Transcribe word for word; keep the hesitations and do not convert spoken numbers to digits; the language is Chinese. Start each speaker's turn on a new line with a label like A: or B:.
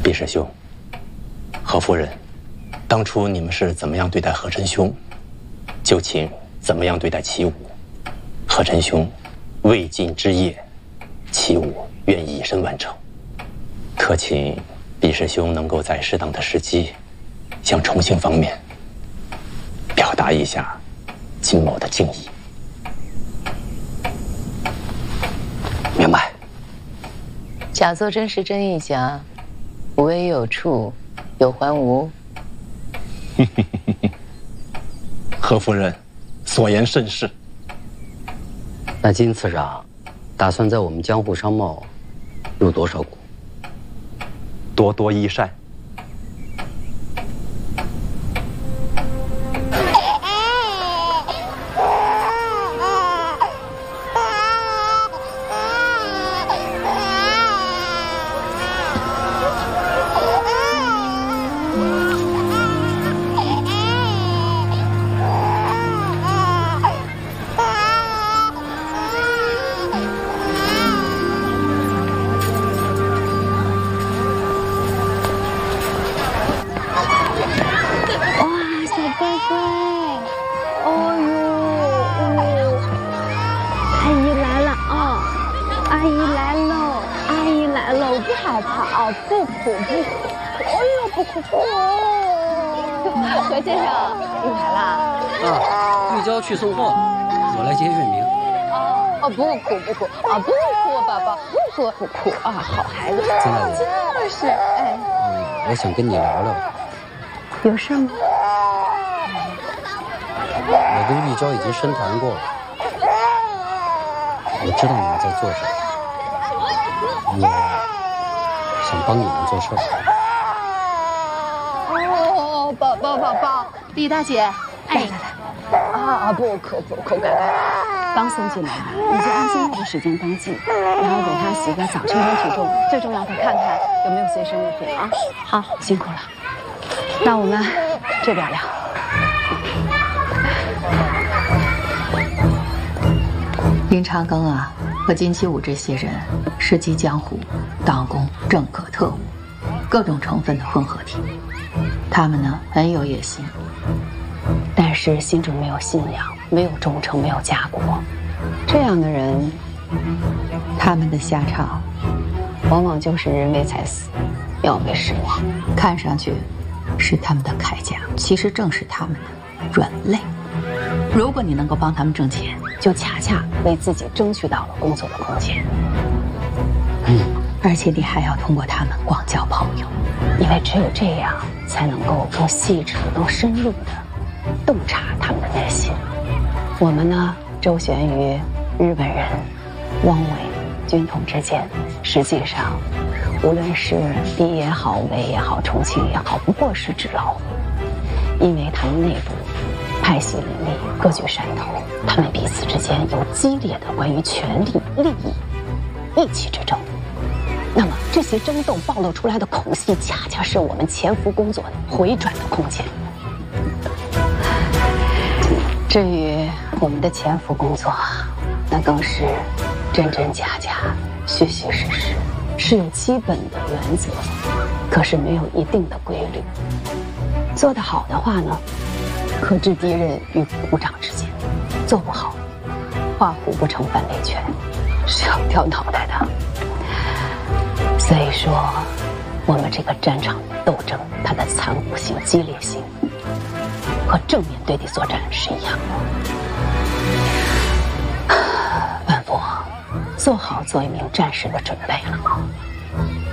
A: 毕师兄，何夫人，当初你们是怎么样对待何真兄，就请怎么样对待齐武。何真兄未尽之业，齐武愿以身完成。特请毕师兄能够在适当的时机，向重庆方面表达一下金某的敬意。
B: 明白。
C: 假作真时真亦假，无为有处，有还无。
A: 何夫人所言甚是。
B: 那金次长打算在我们江户商贸入多少股？
A: 多多益善。
D: 何先生，你来啦？
B: 啊，玉娇去送货了，我来接月明。
D: 哦哦，不哭不哭啊，不哭，宝宝不哭不哭啊，好孩子。
B: 金大姐，
D: 就是哎，
B: 嗯，我想跟你聊聊。
D: 有事吗？
B: 我跟玉娇已经深谈过了，我知道你们在做什么，我想帮你们做事儿。
D: 哦，宝宝宝宝，李大姐，哎，来来来，啊不哭不哭，来来，刚送进来的，你就按现在的时间登记，然后给他洗个澡，称称体重，最重要的看看有没有随身物品啊。好，辛苦了，那我们这边聊。
E: 林长庚啊，和金七武这些人是集江湖、党工、政客、特务各种成分的混合体。他们呢很有野心，
D: 但是心中没有信仰，没有忠诚，没有家国。这样的人，
E: 他们的下场
D: 往往就是人为财死，鸟为食亡。
E: 看上去是他们的铠甲，其实正是他们的软肋。如果你能够帮他们挣钱，
D: 就恰恰为自己争取到了工作的空间。
E: 嗯，而且你还要通过他们广交朋友，
D: 因为只有这样才能够更细致、更深入的洞察他们的内心。我们呢，周旋于日本人、汪伪、军统之间，实际上，无论是李也好、韦也好、重庆也好，不过是纸老虎，因为他们内部派系林立，各具山头，他们彼此之间有激烈的关于权力、利益、义气之争。那么这些争斗暴露出来的孔隙，恰恰是我们潜伏工作回转的空间。至于我们的潜伏工作，那更是真真假假、虚虚实实，是有基本的原则，可是没有一定的规律。做得好的话呢，可置敌人于股掌之间；做不好，画虎不成反类犬，是要掉脑袋的。所以说，我们这个战场斗争，它的残酷性、激烈性，和正面对敌作战是一样的。万福，做好做一名战士的准备了吗？